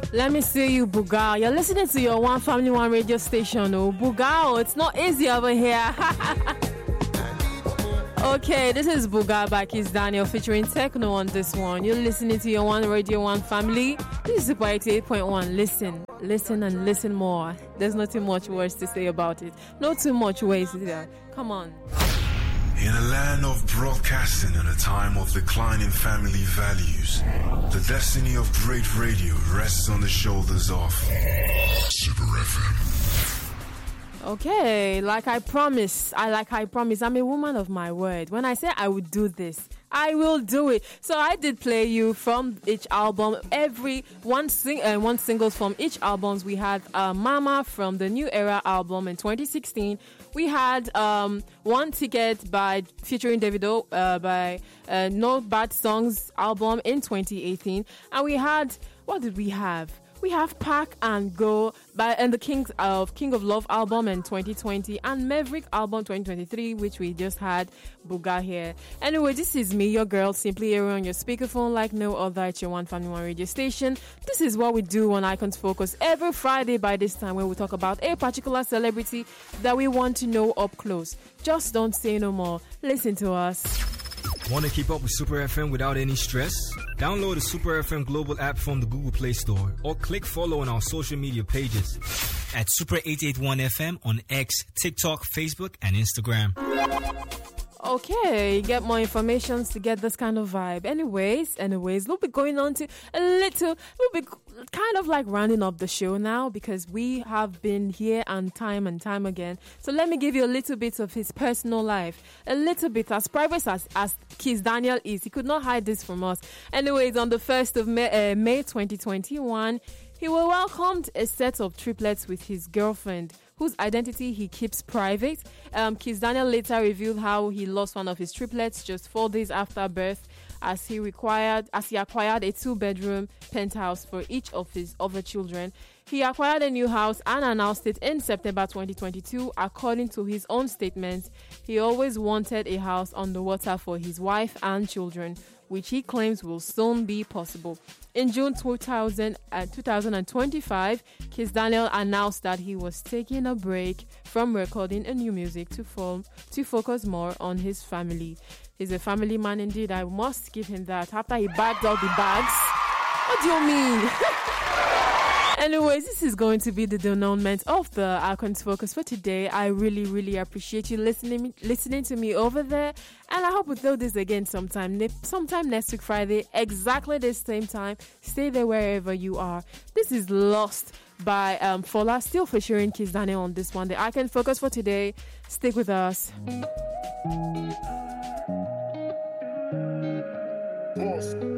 Let me see you, Bugao. You're listening to your One Family One radio station. Oh, Bugao, it's not easy over here. Okay, this is Buga by Kiss Daniel featuring Techno on this one. You're listening to your One Radio One Family. This is Super 88.1. Listen and listen more. There's not too much words to say about it. Not too much ways there. Come on. In a land of broadcasting and a time of declining family values, the destiny of great radio rests on the shoulders of Super FM. Okay, like I promise, I'm a woman of my word. When I say I would do this, I will do it. So I did play you from each album, one singles from each albums. We had Mama from the New Era album in 2016. We had One Ticket featuring Davido by No Bad Songs album in 2018. And we had, what did we have? We have Pack and Go and the King of Love album in 2020 and Maverick album 2023, which we just had Buga here. Anyway, this is me, your girl, simply here on your speakerphone like no other at your One Family One radio station. This is what we do on Icons Focus every Friday by this time, when we talk about a particular celebrity that we want to know up close. Just don't say no more. Listen to us. Want to keep up with Super FM without any stress? Download the Super FM Global app from the Google Play Store or click follow on our social media pages at Super 881 FM on X, TikTok, Facebook, and Instagram. Okay, get more information to get this kind of vibe. Anyways, we'll be going on to we'll be kind of like rounding up the show now, because we have been here and time again. So let me give you a little bit of his personal life. A little bit, as private as Kiss Daniel is. He could not hide this from us. Anyways, on the 1st of May 2021, he welcomed a set of triplets with his girlfriend, whose identity he keeps private. Kiss Daniel later revealed how he lost one of his triplets just 4 days after birth, as he acquired a 2-bedroom penthouse for each of his other children. He acquired a new house and announced it in September 2022. According to his own statements, he always wanted a house on the water for his wife and children, which he claims will soon be possible. In June 2025, Kiss Daniel announced that he was taking a break from recording a new music to focus more on his family. He's a family man indeed. I must give him that. After he bagged all the bags. What do you mean? Anyways, this is going to be the denouement of the Icons Focus for today. I really, really appreciate you listening to me over there. And I hope we'll do this again sometime next week, Friday, exactly the same time. Stay there wherever you are. This is Lost by Fola, still featuring Kiss Daniel on this one. The Icons Focus for today. Stick with us. Boss.